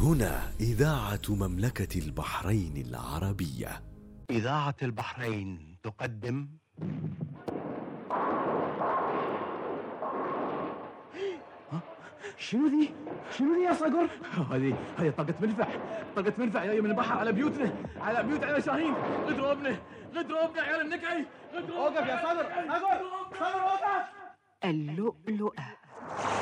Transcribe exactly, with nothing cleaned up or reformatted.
هنا إذاعة مملكة البحرين العربية. إذاعة البحرين تقدم شنو ذي؟ شنو ذي يا صقر؟ هذه هذه طاقة منفع، طاقة منفع جاية من البحر على بيوتنا، على بيوت على شاهين، غدروا ابنه، غدروا ابنه عيال النكعي، غدروا. اوقف يا صقر، صقر، صقر اوقف. اللؤلؤة.